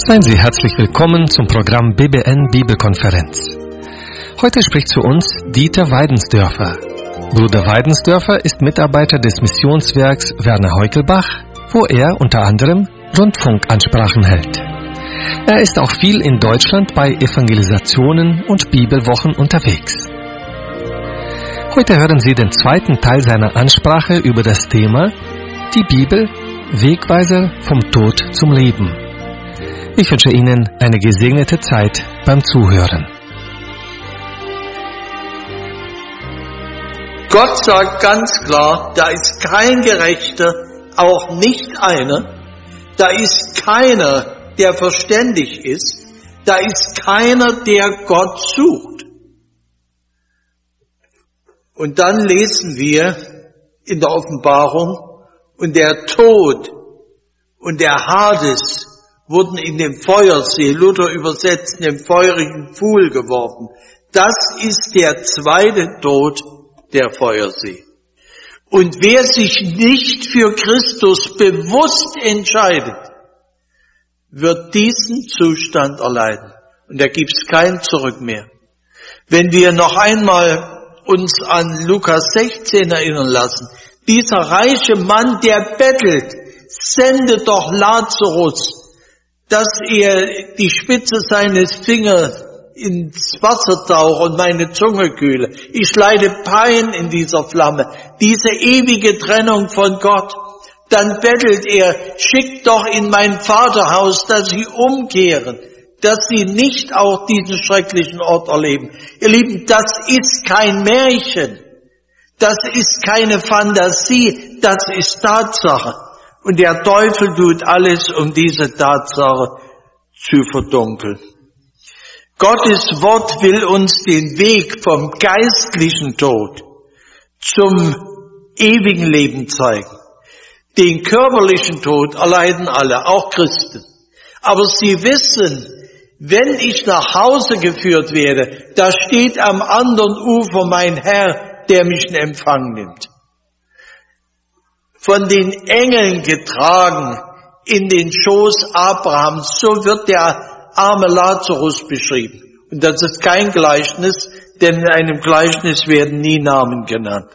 Seien Sie herzlich willkommen zum Programm BBN Bibelkonferenz. Heute spricht zu uns Dieter Weidensdörfer. Bruder Weidensdörfer ist Mitarbeiter des Missionswerks Werner Heukelbach, wo er unter anderem Rundfunkansprachen hält. Er ist auch viel in Deutschland bei Evangelisationen und Bibelwochen unterwegs. Heute hören Sie den zweiten Teil seiner Ansprache über das Thema Die Bibel, Wegweiser vom Tod zum Leben. Ich wünsche Ihnen eine gesegnete Zeit beim Zuhören. Gott sagt ganz klar, da ist kein Gerechter, auch nicht einer. Da ist keiner, der verständig ist. Da ist keiner, der Gott sucht. Und dann lesen wir in der Offenbarung, und der Tod und der Hades wurden in den Feuersee, Luther übersetzt, in den feurigen Pfuhl geworfen. Das ist der zweite Tod, der Feuersee. Und wer sich nicht für Christus bewusst entscheidet, wird diesen Zustand erleiden. Und da gibt es kein Zurück mehr. Wenn wir noch einmal uns an Lukas 16 erinnern lassen, dieser reiche Mann, der bettelt, sendet doch Lazarus, dass er die Spitze seines Fingers ins Wasser tauche und meine Zunge kühle. Ich leide Pein in dieser Flamme, diese ewige Trennung von Gott. Dann bettelt er, schickt doch in mein Vaterhaus, dass sie umkehren, dass sie nicht auch diesen schrecklichen Ort erleben. Ihr Lieben, das ist kein Märchen, das ist keine Fantasie, das ist Tatsache. Und der Teufel tut alles, um diese Tatsache zu verdunkeln. Gottes Wort will uns den Weg vom geistlichen Tod zum ewigen Leben zeigen. Den körperlichen Tod erleiden alle, auch Christen. Aber sie wissen, wenn ich nach Hause geführt werde, da steht am anderen Ufer mein Herr, der mich in Empfang nimmt. Von den Engeln getragen in den Schoß Abrahams, so wird der arme Lazarus beschrieben. Und das ist kein Gleichnis, denn in einem Gleichnis werden nie Namen genannt.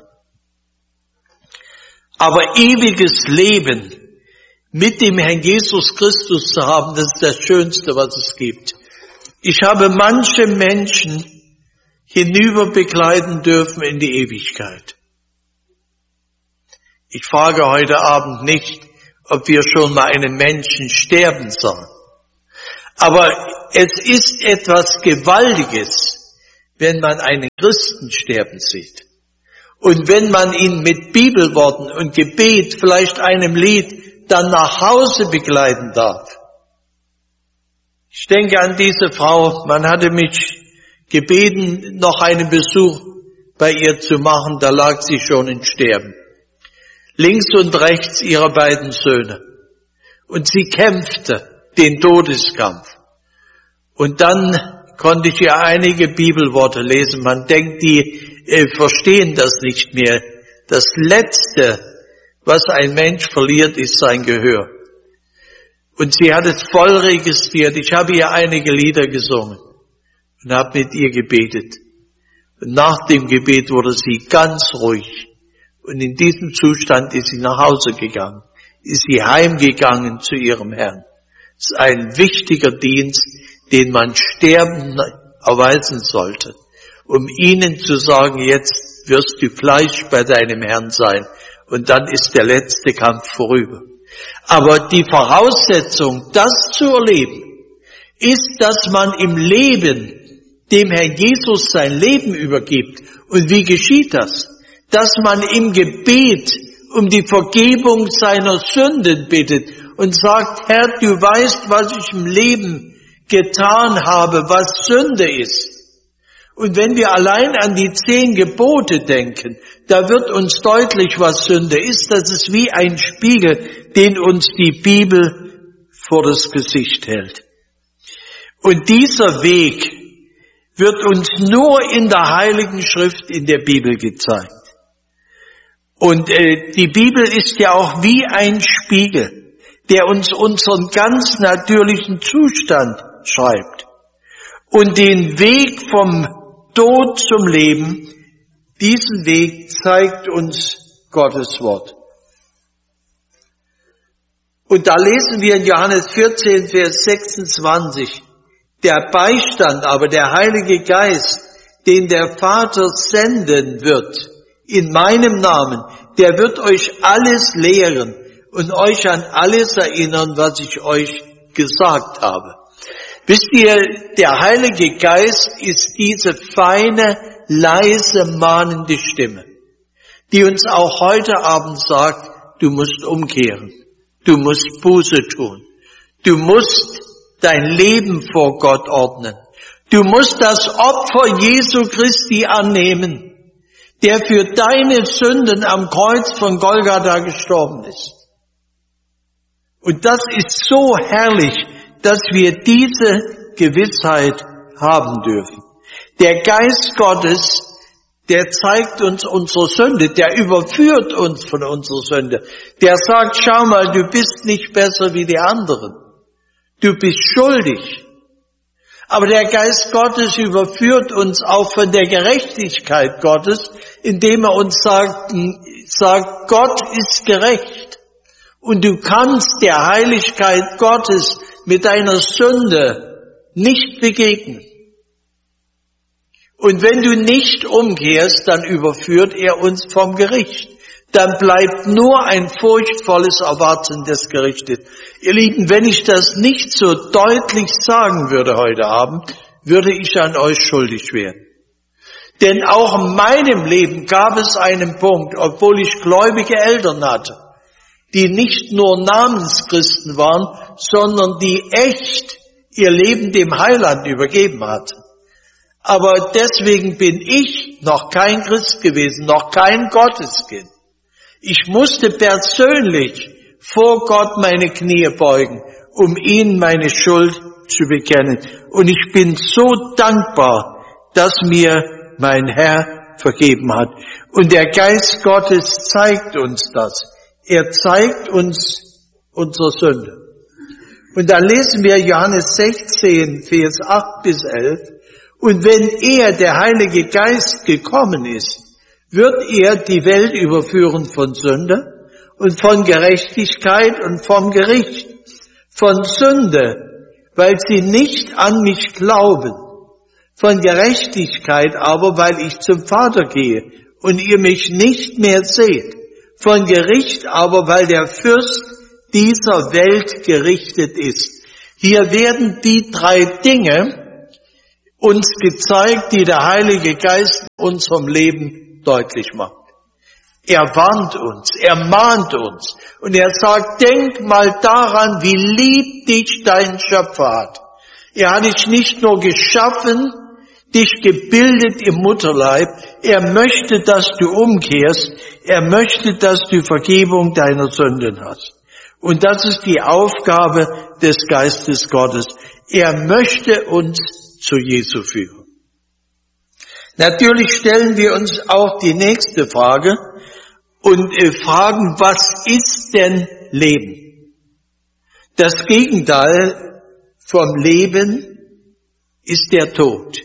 Aber ewiges Leben mit dem Herrn Jesus Christus zu haben, das ist das Schönste, was es gibt. Ich habe manche Menschen hinüber begleiten dürfen in die Ewigkeit. Ich frage heute Abend nicht, ob wir schon mal einen Menschen sterben sahen. Aber es ist etwas Gewaltiges, wenn man einen Christen sterben sieht. Und wenn man ihn mit Bibelworten und Gebet, vielleicht einem Lied, dann nach Hause begleiten darf. Ich denke an diese Frau, man hatte mich gebeten, noch einen Besuch bei ihr zu machen, da lag sie schon im Sterben. Links und rechts ihrer beiden Söhne. Und sie kämpfte den Todeskampf. Und dann konnte ich ihr einige Bibelworte lesen. Man denkt, die verstehen das nicht mehr. Das Letzte, was ein Mensch verliert, ist sein Gehör. Und sie hat es voll registriert. Ich habe ihr einige Lieder gesungen und habe mit ihr gebetet. Und nach dem Gebet wurde sie ganz ruhig. Und in diesem Zustand ist sie nach Hause gegangen, ist sie heimgegangen zu ihrem Herrn. Es ist ein wichtiger Dienst, den man Sterbenden erweisen sollte, um ihnen zu sagen, jetzt wirst du Fleisch bei deinem Herrn sein und dann ist der letzte Kampf vorüber. Aber die Voraussetzung, das zu erleben, ist, dass man im Leben dem Herrn Jesus sein Leben übergibt. Und wie geschieht das? Dass man im Gebet um die Vergebung seiner Sünden bittet und sagt, Herr, du weißt, was ich im Leben getan habe, was Sünde ist. Und wenn wir allein an die 10 Gebote denken, da wird uns deutlich, was Sünde ist. Das ist wie ein Spiegel, den uns die Bibel vor das Gesicht hält. Und dieser Weg wird uns nur in der Heiligen Schrift in der Bibel gezeigt. Und die Bibel ist ja auch wie ein Spiegel. der uns unseren ganz natürlichen Zustand schreibt. Und den Weg vom Tod zum Leben, diesen Weg zeigt uns Gottes Wort. Und da lesen wir in Johannes 14, Vers 26, der Beistand aber, der Heilige Geist, den der Vater senden wird, in meinem Namen, der wird euch alles lehren und euch an alles erinnern, was ich euch gesagt habe. Wisst ihr, der Heilige Geist ist diese feine, leise, mahnende Stimme, die uns auch heute Abend sagt, du musst umkehren, du musst Buße tun, du musst dein Leben vor Gott ordnen, du musst das Opfer Jesu Christi annehmen, der für deine Sünden am Kreuz von Golgatha gestorben ist. Und das ist so herrlich, dass wir diese Gewissheit haben dürfen. Der Geist Gottes, der zeigt uns unsere Sünde, der überführt uns von unserer Sünde. Der sagt, schau mal, du bist nicht besser wie die anderen. Du bist schuldig. Aber der Geist Gottes überführt uns auch von der Gerechtigkeit Gottes, indem er uns sagt, Gott ist gerecht. Und du kannst der Heiligkeit Gottes mit deiner Sünde nicht begegnen. Und wenn du nicht umkehrst, dann überführt er uns vom Gericht. Dann bleibt nur ein furchtvolles Erwarten des Gerichtes. Ihr Lieben, wenn ich das nicht so deutlich sagen würde heute Abend, würde ich an euch schuldig werden. Denn auch in meinem Leben gab es einen Punkt, obwohl ich gläubige Eltern hatte, die nicht nur Namenschristen waren, sondern die echt ihr Leben dem Heiland übergeben hatten. Aber deswegen bin ich noch kein Christ gewesen, noch kein Gotteskind. Ich musste persönlich vor Gott meine Knie beugen, um ihm meine Schuld zu bekennen. Und ich bin so dankbar, dass mir mein Herr vergeben hat. Und der Geist Gottes zeigt uns das. Er zeigt uns unsere Sünde. Und dann lesen wir Johannes 16, Vers 8 bis 11. Und wenn er, der Heilige Geist, gekommen ist, wird er die Welt überführen von Sünde und von Gerechtigkeit und vom Gericht. Von Sünde, weil sie nicht an mich glauben. Von Gerechtigkeit aber, weil ich zum Vater gehe und ihr mich nicht mehr seht. Von Gericht aber, weil der Fürst dieser Welt gerichtet ist. Hier werden die drei Dinge uns gezeigt, die der Heilige Geist in unserem Leben deutlich macht. Er warnt uns, er mahnt uns und er sagt, denk mal daran, wie lieb dich dein Schöpfer hat. Er hat dich nicht nur geschaffen, dich gebildet im Mutterleib, er möchte, dass du umkehrst, er möchte, dass du Vergebung deiner Sünden hast. Und das ist die Aufgabe des Geistes Gottes. Er möchte uns zu Jesu führen. Natürlich stellen wir uns auch die nächste Frage und fragen, was ist denn Leben? Das Gegenteil vom Leben ist der Tod.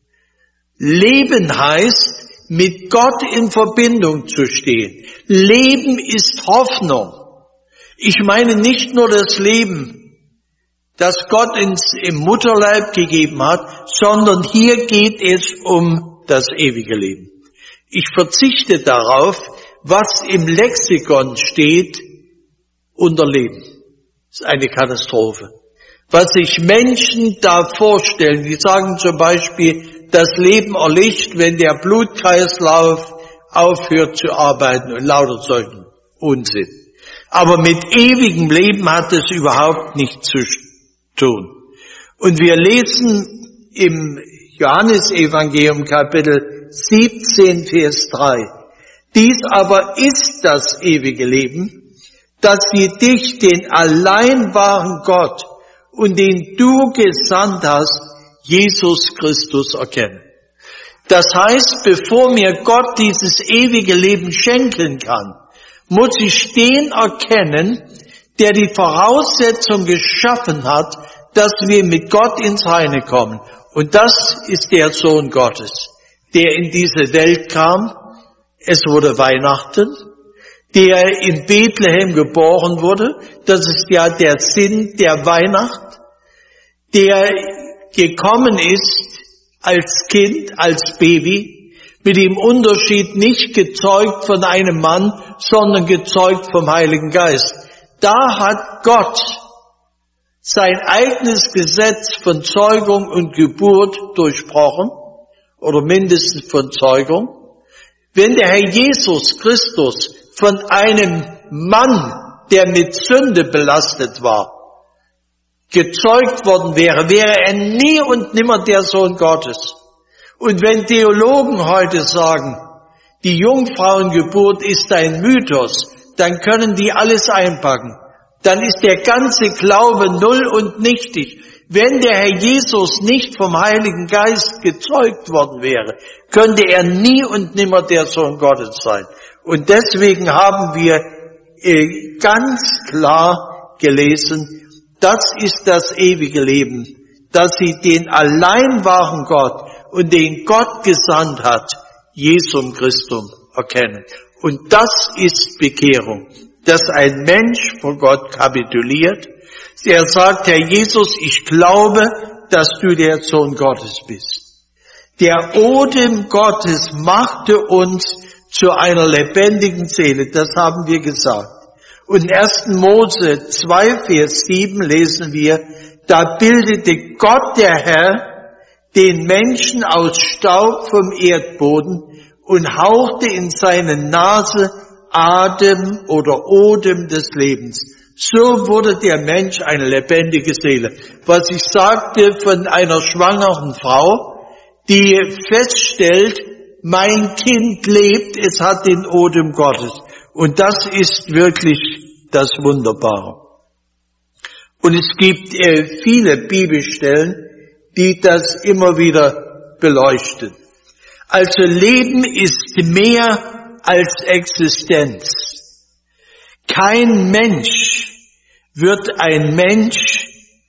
Leben heißt, mit Gott in Verbindung zu stehen. Leben ist Hoffnung. Ich meine nicht nur das Leben, das Gott uns im Mutterleib gegeben hat, sondern hier geht es um das ewige Leben. Ich verzichte darauf, was im Lexikon steht unter Leben. Das ist eine Katastrophe. Was sich Menschen da vorstellen, die sagen zum Beispiel, das Leben erlischt, wenn der Blutkreislauf aufhört zu arbeiten und lauter solchen Unsinn. Aber mit ewigem Leben hat es überhaupt nichts zu tun. Und wir lesen im Johannesevangelium Kapitel 17, Vers 3. Dies aber ist das ewige Leben, dass sie dich, den allein wahren Gott und den du gesandt hast, Jesus Christus, erkennen. Das heißt, bevor mir Gott dieses ewige Leben schenken kann, muss ich den erkennen, der die Voraussetzung geschaffen hat, dass wir mit Gott ins Reine kommen. Und das ist der Sohn Gottes, der in diese Welt kam. Es wurde Weihnachten, der in Bethlehem geboren wurde. Das ist ja der Sinn der Weihnacht, der gekommen ist als Kind, als Baby, mit dem Unterschied nicht gezeugt von einem Mann, sondern gezeugt vom Heiligen Geist. Da hat Gott sein eigenes Gesetz von Zeugung und Geburt durchbrochen, oder mindestens von Zeugung. Wenn der Herr Jesus Christus von einem Mann, der mit Sünde belastet war, gezeugt worden wäre, wäre er nie und nimmer der Sohn Gottes. Und wenn Theologen heute sagen, die Jungfrauengeburt ist ein Mythos, dann können die alles einpacken. Dann ist der ganze Glaube null und nichtig. Wenn der Herr Jesus nicht vom Heiligen Geist gezeugt worden wäre, könnte er nie und nimmer der Sohn Gottes sein. Und deswegen haben wir ganz klar gelesen, das ist das ewige Leben, dass sie den allein wahren Gott und den Gott gesandt hat, Jesum Christum, erkennen. Und das ist Bekehrung, dass ein Mensch vor Gott kapituliert. Er sagt, Herr Jesus, ich glaube, dass du der Sohn Gottes bist. Der Odem Gottes machte uns zu einer lebendigen Seele, das haben wir gesagt. Und in 1. Mose 2, Vers 7 lesen wir, da bildete Gott der Herr den Menschen aus Staub vom Erdboden und hauchte in seine Nase Atem oder Odem des Lebens. So wurde der Mensch eine lebendige Seele. Was ich sagte von einer schwangeren Frau, die feststellt, mein Kind lebt, es hat den Odem Gottes. Und das ist wirklich das Wunderbare. Und es gibt viele Bibelstellen, die das immer wieder beleuchten. Also Leben ist mehr als Existenz. Kein Mensch wird ein Mensch,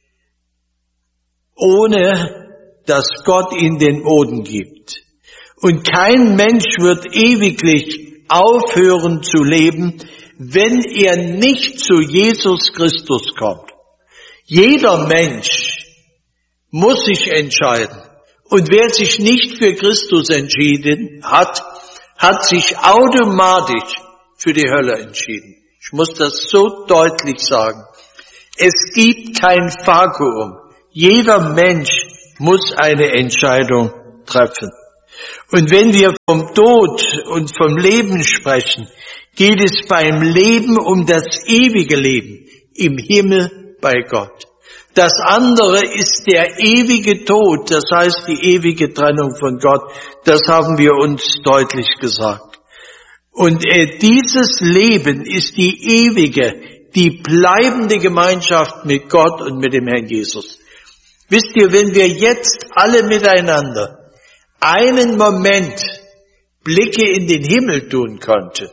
ohne dass Gott ihm den Boden gibt. Und kein Mensch wird ewiglich aufhören zu leben, wenn er nicht zu Jesus Christus kommt. Jeder Mensch muss sich entscheiden. Und wer sich nicht für Christus entschieden hat, hat sich automatisch für die Hölle entschieden. Ich muss das so deutlich sagen. Es gibt kein Vakuum. Jeder Mensch muss eine Entscheidung treffen. Und wenn wir vom Tod und vom Leben sprechen, geht es beim Leben um das ewige Leben im Himmel bei Gott. Das andere ist der ewige Tod, das heißt die ewige Trennung von Gott. Das haben wir uns deutlich gesagt. Und dieses Leben ist die ewige, die bleibende Gemeinschaft mit Gott und mit dem Herrn Jesus. Wisst ihr, wenn wir jetzt alle miteinander einen Moment Blicke in den Himmel tun könnten,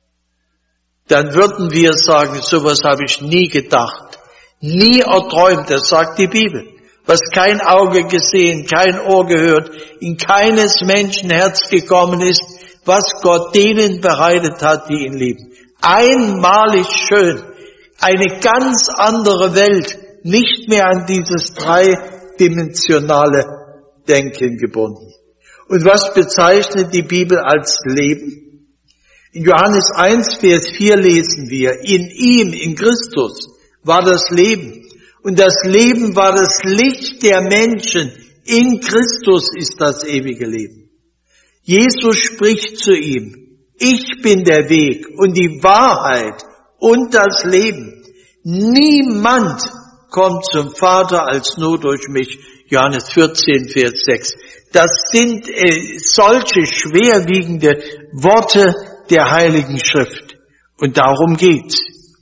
dann würden wir sagen, sowas habe ich nie gedacht, nie erträumt, das sagt die Bibel. Was kein Auge gesehen, kein Ohr gehört, in keines Menschen Herz gekommen ist, was Gott denen bereitet hat, die ihn lieben. Einmalig schön, eine ganz andere Welt, nicht mehr an dieses dreidimensionale Denken gebunden. Und was bezeichnet die Bibel als Leben? In Johannes 1, Vers 4 lesen wir, in ihm, in Christus, war das Leben. Und das Leben war das Licht der Menschen. In Christus ist das ewige Leben. Jesus spricht zu ihm, ich bin der Weg und die Wahrheit und das Leben. Niemand kommt zum Vater als nur durch mich. Johannes 14, Vers 6. Das sind solche schwerwiegende Worte der Heiligen Schrift. Und darum geht's.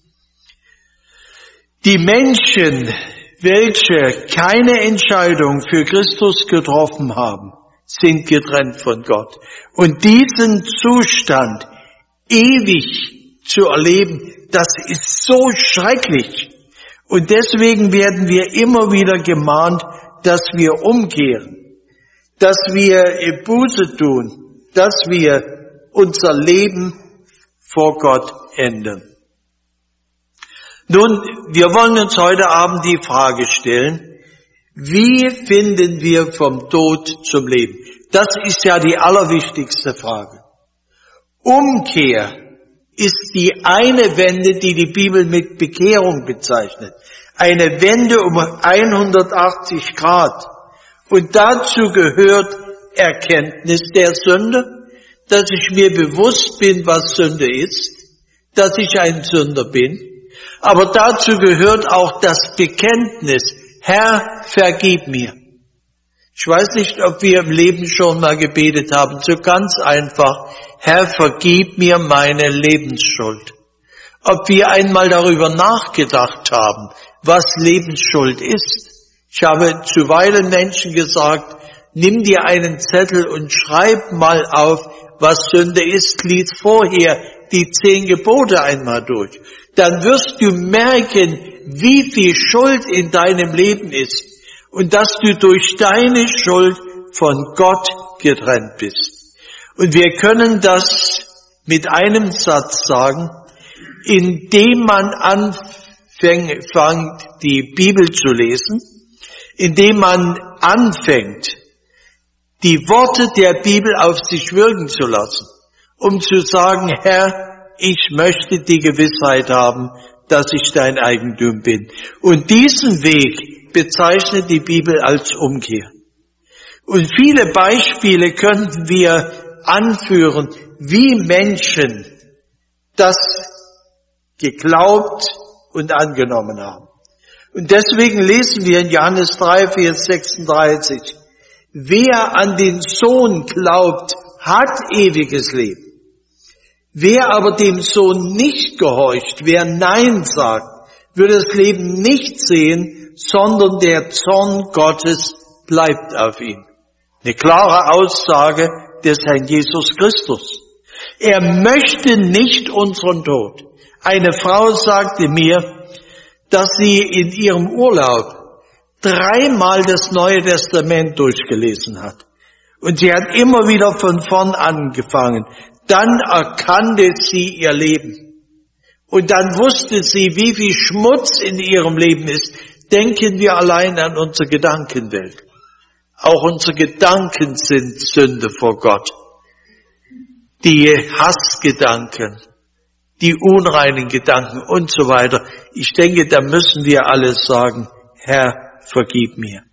Die Menschen, welche keine Entscheidung für Christus getroffen haben, sind getrennt von Gott. Und diesen Zustand ewig zu erleben, das ist so schrecklich. Und deswegen werden wir immer wieder gemahnt, dass wir umkehren, dass wir Buße tun, dass wir unser Leben vor Gott ändern. Nun, wir wollen uns heute Abend die Frage stellen, wie finden wir vom Tod zum Leben? Das ist ja die allerwichtigste Frage. Umkehr ist die eine Wende, die die Bibel mit Bekehrung bezeichnet. Eine Wende um 180 Grad. Und dazu gehört Erkenntnis der Sünde, dass ich mir bewusst bin, was Sünde ist, dass ich ein Sünder bin. Aber dazu gehört auch das Bekenntnis, Herr, vergib mir. Ich weiß nicht, ob wir im Leben schon mal gebetet haben, so ganz einfach, Herr, vergib mir meine Lebensschuld. Ob wir einmal darüber nachgedacht haben, was Lebensschuld ist. Ich habe zuweilen Menschen gesagt, nimm dir einen Zettel und schreib mal auf, was Sünde ist, lies vorher die 10 Gebote einmal durch. Dann wirst du merken, wie viel Schuld in deinem Leben ist und dass du durch deine Schuld von Gott getrennt bist. Und wir können das mit einem Satz sagen, indem man anfängt, die Bibel zu lesen, indem man anfängt, die Worte der Bibel auf sich wirken zu lassen, um zu sagen, Herr, ich möchte die Gewissheit haben, dass ich dein Eigentum bin. Und diesen Weg bezeichnet die Bibel als Umkehr. Und viele Beispiele könnten wir anführen, wie Menschen das geglaubt und angenommen haben. Und deswegen lesen wir in Johannes 3, Vers 36, wer an den Sohn glaubt, hat ewiges Leben. Wer aber dem Sohn nicht gehorcht, wer Nein sagt, wird das Leben nicht sehen, sondern der Zorn Gottes bleibt auf ihm. Eine klare Aussage des Herrn Jesus Christus. Er möchte nicht unseren Tod. Eine Frau sagte mir, dass sie in ihrem Urlaub 3-mal das Neue Testament durchgelesen hat. Und sie hat immer wieder von vorn angefangen. Dann erkannte sie ihr Leben. Und dann wusste sie, wie viel Schmutz in ihrem Leben ist. Denken wir allein an unsere Gedankenwelt. Auch unsere Gedanken sind Sünde vor Gott. Die Hassgedanken, die unreinen Gedanken und so weiter. Ich denke, da müssen wir alles sagen, Herr, vergib mir.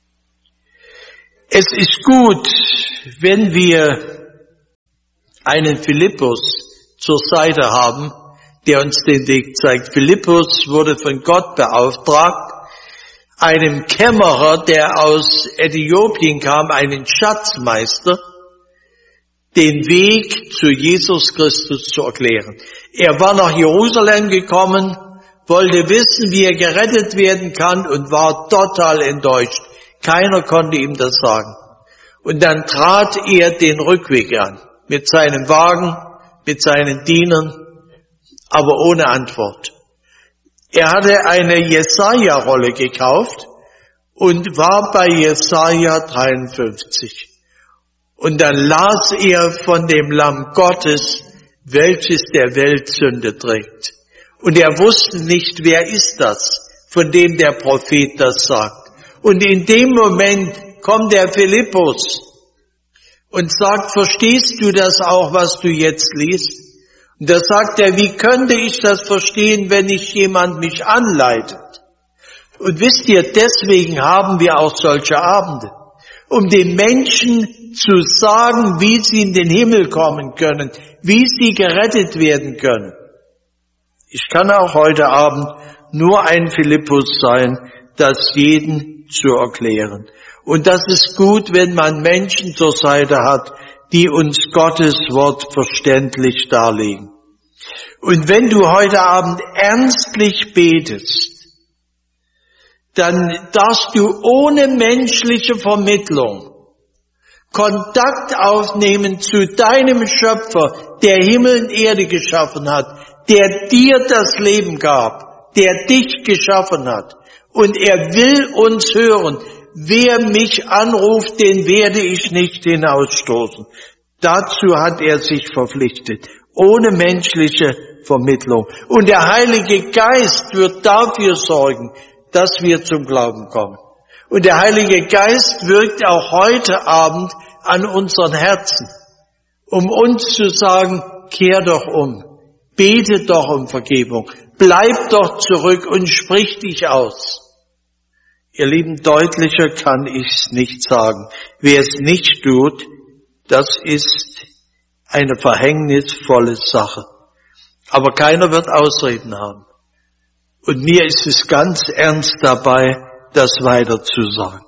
Es ist gut, wenn wir einen Philippus zur Seite haben, der uns den Weg zeigt. Philippus wurde von Gott beauftragt, einem Kämmerer, der aus Äthiopien kam, einen Schatzmeister, den Weg zu Jesus Christus zu erklären. Er war nach Jerusalem gekommen, wollte wissen, wie er gerettet werden kann und war total enttäuscht. Keiner konnte ihm das sagen. Und dann trat er den Rückweg an, mit seinem Wagen, mit seinen Dienern, aber ohne Antwort. Er hatte eine Jesaja-Rolle gekauft und war bei Jesaja 53. Und dann las er von dem Lamm Gottes, welches der Welt Sünde trägt. Und er wusste nicht, wer ist das, von dem der Prophet das sagt. Und in dem Moment kommt der Philippus und sagt, verstehst du das auch, was du jetzt liest? Und da sagt er, wie könnte ich das verstehen, wenn nicht jemand mich anleitet? Und wisst ihr, deswegen haben wir auch solche Abende, um den Menschen zu sagen, wie sie in den Himmel kommen können, wie sie gerettet werden können. Ich kann auch heute Abend nur ein Philippus sein, das jeden zu erklären. Und das ist gut, wenn man Menschen zur Seite hat, die uns Gottes Wort verständlich darlegen. Und wenn du heute Abend ernstlich betest, dann darfst du ohne menschliche Vermittlung Kontakt aufnehmen zu deinem Schöpfer, der Himmel und Erde geschaffen hat, der dir das Leben gab, der dich geschaffen hat. Und er will uns hören. Wer mich anruft, den werde ich nicht hinausstoßen. Dazu hat er sich verpflichtet, ohne menschliche Vermittlung. Und der Heilige Geist wird dafür sorgen, dass wir zum Glauben kommen. Und der Heilige Geist wirkt auch heute Abend an unseren Herzen, um uns zu sagen, kehr doch um, bete doch um Vergebung, bleib doch zurück und sprich dich aus. Ihr Lieben, deutlicher kann ich's nicht sagen. Wer es nicht tut, das ist eine verhängnisvolle Sache. Aber keiner wird Ausreden haben. Und mir ist es ganz ernst dabei, das weiter zu sagen.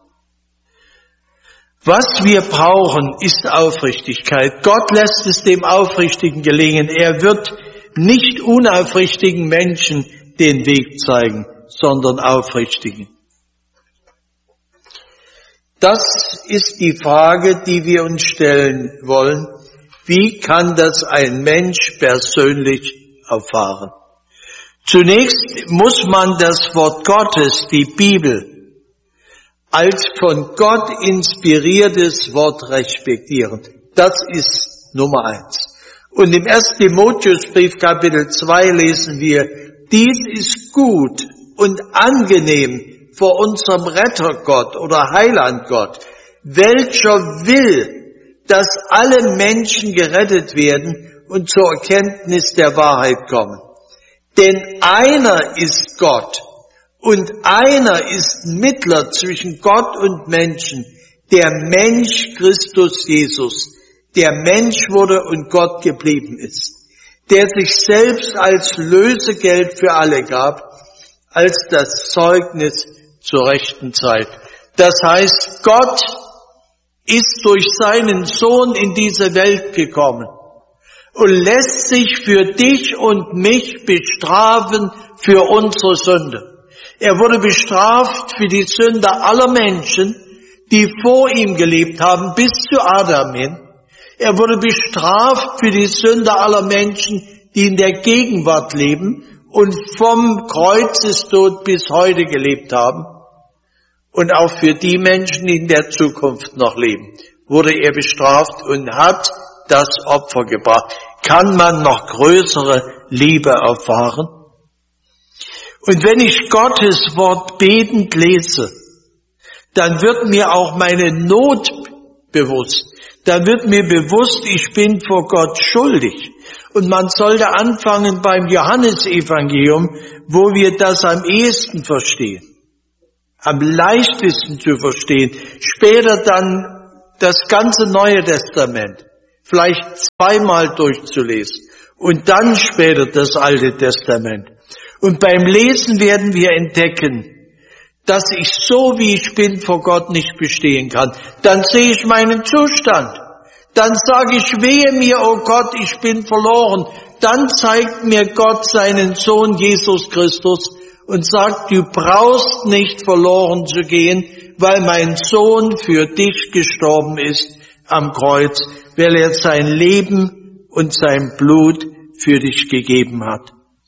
Was wir brauchen, ist Aufrichtigkeit. Gott lässt es dem Aufrichtigen gelingen. Er wird nicht unaufrichtigen Menschen den Weg zeigen, sondern Aufrichtigen. Das ist die Frage, die wir uns stellen wollen. Wie kann das ein Mensch persönlich erfahren? Zunächst muss man das Wort Gottes, die Bibel, als von Gott inspiriertes Wort respektieren. Das ist Nummer 1. Und im 1. Timotheusbrief Kapitel 2 lesen wir, dies ist gut und angenehm vor unserem Rettergott oder Heilandgott, welcher will, dass alle Menschen gerettet werden und zur Erkenntnis der Wahrheit kommen. Denn einer ist Gott und einer ist Mittler zwischen Gott und Menschen, der Mensch Christus Jesus, der Mensch wurde und Gott geblieben ist, der sich selbst als Lösegeld für alle gab, als das Zeugnis zur rechten Zeit. Das heißt, Gott ist durch seinen Sohn in diese Welt gekommen und lässt sich für dich und mich bestrafen für unsere Sünde. Er wurde bestraft für die Sünde aller Menschen, die vor ihm gelebt haben, bis zu Adam hin. Er wurde bestraft für die Sünde aller Menschen, die in der Gegenwart leben und vom Kreuzestod bis heute gelebt haben. Und auch für die Menschen, die in der Zukunft noch leben, wurde er bestraft und hat das Opfer gebracht. Kann man noch größere Liebe erfahren? Und wenn ich Gottes Wort betend lese, dann wird mir auch meine Not bewusst. Dann wird mir bewusst, ich bin vor Gott schuldig. Und man sollte anfangen beim Johannesevangelium, wo wir das am ehesten verstehen, am leichtesten zu verstehen. Später dann das ganze Neue Testament, vielleicht zweimal durchzulesen und dann später das Alte Testament. Und beim Lesen werden wir entdecken, dass ich so wie ich bin vor Gott nicht bestehen kann. Dann sehe ich meinen Zustand. Dann sage ich, wehe mir, oh Gott, ich bin verloren. Dann zeigt mir Gott seinen Sohn Jesus Christus und sagt, du brauchst nicht verloren zu gehen, weil mein Sohn für dich gestorben ist am Kreuz, weil er sein Leben und sein Blut für dich gegeben hat.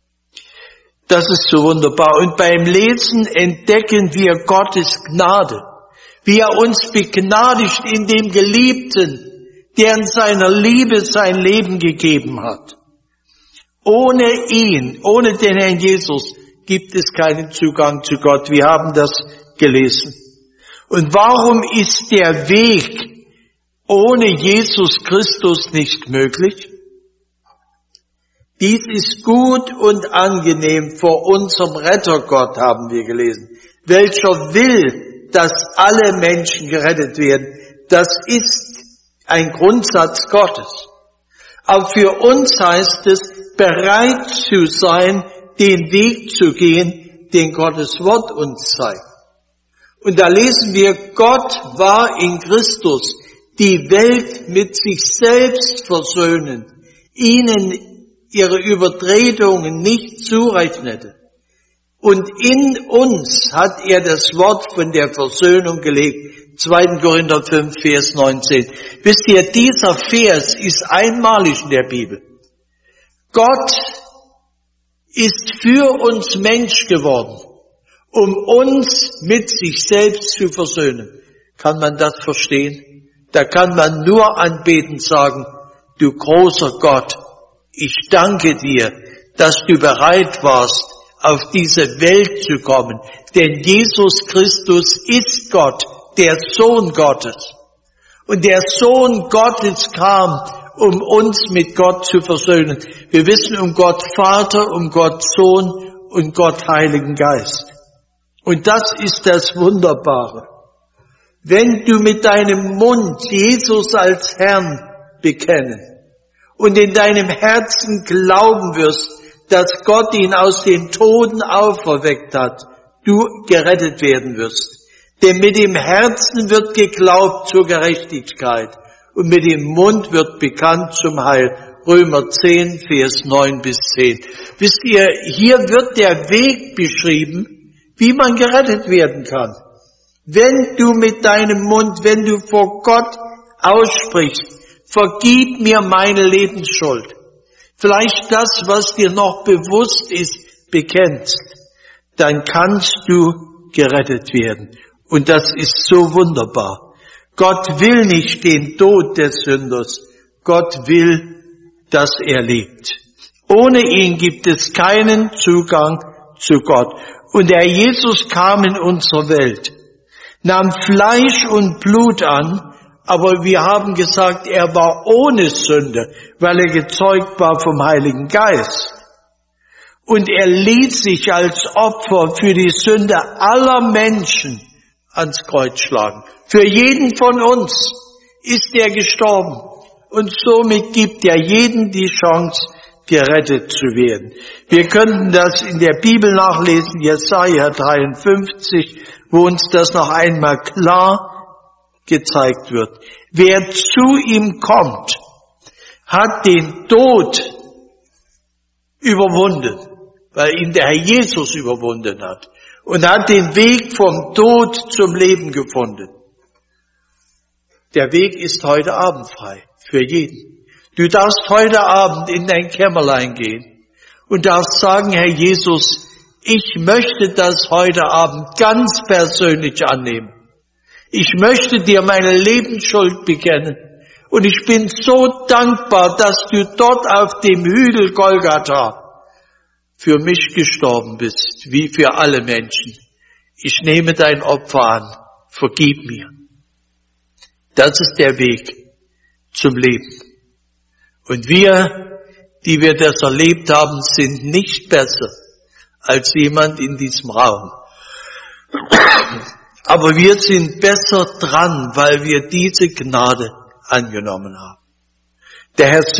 Das ist so wunderbar. Und beim Lesen entdecken wir Gottes Gnade, wie er uns begnadigt in dem Geliebten, der in seiner Liebe sein Leben gegeben hat. Ohne ihn, ohne den Herrn Jesus, gibt es keinen Zugang zu Gott. Wir haben das gelesen. Und warum ist der Weg ohne Jesus Christus nicht möglich? Dies ist gut und angenehm vor unserem Rettergott, haben wir gelesen, welcher will, dass alle Menschen gerettet werden. Das ist ein Grundsatz Gottes. Aber für uns heißt es, bereit zu sein, den Weg zu gehen, den Gottes Wort uns zeigt. Und da lesen wir, Gott war in Christus die Welt mit sich selbst versöhnen, ihnen ihre Übertretungen nicht zurechnete. Und in uns hat er das Wort von der Versöhnung gelegt. 2. Korinther 5, Vers 19. Wisst ihr, dieser Vers ist einmalig in der Bibel. Gott ist für uns Mensch geworden, um uns mit sich selbst zu versöhnen. Kann man das verstehen? Da kann man nur anbetend sagen, du großer Gott, ich danke dir, dass du bereit warst, auf diese Welt zu kommen. Denn Jesus Christus ist Gott, der Sohn Gottes. Und der Sohn Gottes kam, um uns mit Gott zu versöhnen. Wir wissen um Gott Vater, um Gott Sohn und Gott Heiligen Geist. Und das ist das Wunderbare. Wenn du mit deinem Mund Jesus als Herrn bekennen und in deinem Herzen glauben wirst, dass Gott ihn aus den Toten auferweckt hat, du gerettet werden wirst. Denn mit dem Herzen wird geglaubt zur Gerechtigkeit und mit dem Mund wird bekannt zum Heil. Römer 10, Vers 9 bis 10. Wisst ihr, hier wird der Weg beschrieben, wie man gerettet werden kann. Wenn du mit deinem Mund, wenn du vor Gott aussprichst, vergib mir meine Lebensschuld, vielleicht das, was dir noch bewusst ist, bekennst, dann kannst du gerettet werden. Und das ist so wunderbar. Gott will nicht den Tod des Sünders. Gott will, dass er lebt. Ohne ihn gibt es keinen Zugang zu Gott. Und der Jesus kam in unsere Welt, nahm Fleisch und Blut an, aber wir haben gesagt, er war ohne Sünde, weil er gezeugt war vom Heiligen Geist. Und er ließ sich als Opfer für die Sünde aller Menschen ans Kreuz schlagen. Für jeden von uns ist er gestorben. Und somit gibt er jedem die Chance, gerettet zu werden. Wir könnten das in der Bibel nachlesen, Jesaja 53, wo uns das noch einmal klar gezeigt wird. Wer zu ihm kommt, hat den Tod überwunden, weil ihn der Herr Jesus überwunden hat und hat den Weg vom Tod zum Leben gefunden. Der Weg ist heute Abend frei, für jeden. Du darfst heute Abend in dein Kämmerlein gehen und darfst sagen, Herr Jesus, ich möchte das heute Abend ganz persönlich annehmen. Ich möchte dir meine Lebensschuld bekennen und ich bin so dankbar, dass du dort auf dem Hügel Golgatha für mich gestorben bist, wie für alle Menschen. Ich nehme dein Opfer an, vergib mir. Das ist der Weg zum Leben. Und wir, die wir das erlebt haben, sind nicht besser als jemand in diesem Raum. Aber wir sind besser dran, weil wir diese Gnade angenommen haben. Der Herr